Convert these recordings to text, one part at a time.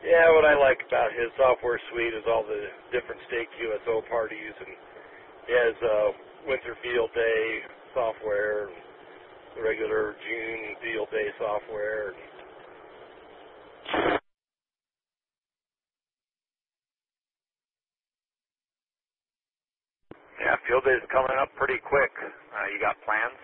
Yeah, what I like about his software suite is all the different state QSO parties, and he has winter field day software, and the regular June field day software. Yeah, field day is coming up pretty quick. You got plans?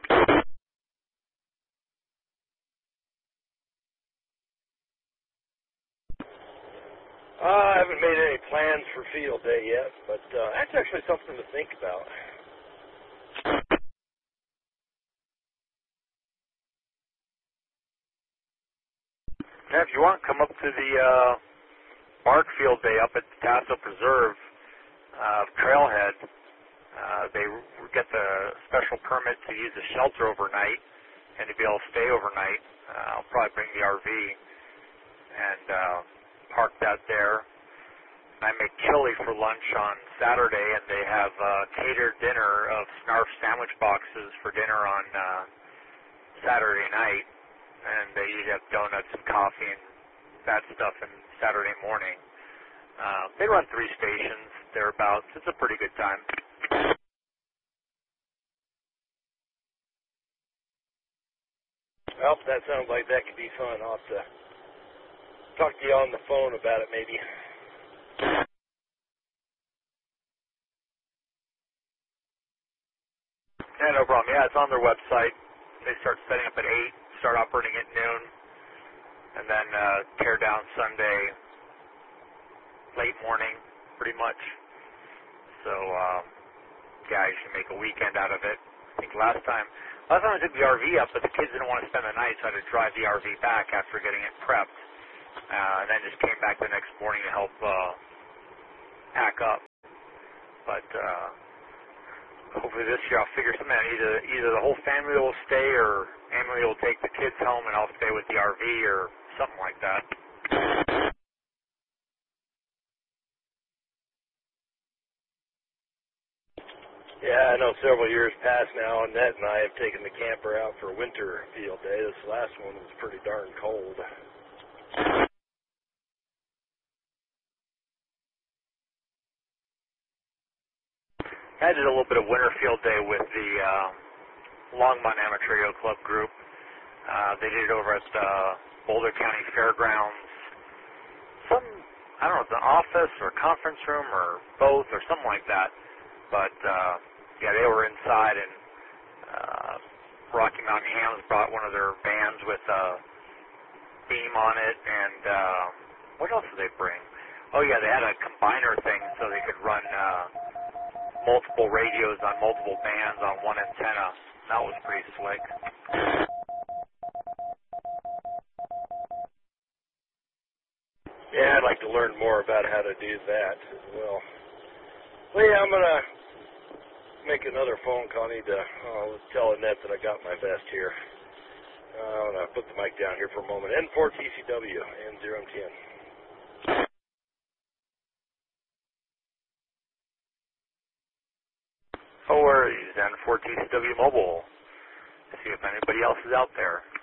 I haven't made any plans for field day yet, but that's actually something to think about. Yeah, if you want, come up to the Bark Field Day up at Tasso Preserve Trailhead. They get the special permit to use the shelter overnight and to be able to stay overnight. I'll probably bring the RV and park that there. I make chili for lunch on Saturday, and they have catered dinner of Snarf sandwich boxes for dinner on Saturday night. And they usually have donuts and coffee and that stuff on Saturday morning. They run 3 stations thereabouts. It's a pretty good time. Well, that sounds like that could be fun. I'll have to talk to you on the phone about it maybe. Yeah, no problem. Yeah, it's on their website. They start setting up at 8, start operating at noon, and then tear down Sunday late morning, pretty much. So, yeah, you should make a weekend out of it. I think last time I took the RV up, but the kids didn't want to spend the night, so I had to drive the RV back after getting it prepped. And then just came back the next morning to help pack up. But hopefully this year I'll figure something out. Either the whole family will stay, or Emily will take the kids home and I'll stay with the RV, or something like that. Yeah, I know several years past now, Annette and I have taken the camper out for winter field day. This last one was pretty darn cold. I did a little bit of winter field day with the Longmont Amateur Radio Club group. They did it over at the Boulder County Fairgrounds. I don't know, it's an office or conference room or both or something like that. But, yeah, they were inside, and Rocky Mountain Hams brought one of their vans with a beam on it, and what else did they bring? Oh, yeah, they had a combiner thing so they could run multiple radios on multiple bands on one antenna. That was pretty slick. Yeah, I'd like to learn more about how to do that as well. Well, yeah, I'm going to make another phone call. I need to tell Annette that I got my vest here. I'm going to put the mic down here for a moment. N4TCW, N010. No worries, N4TCW Mobile. See if anybody else is out there.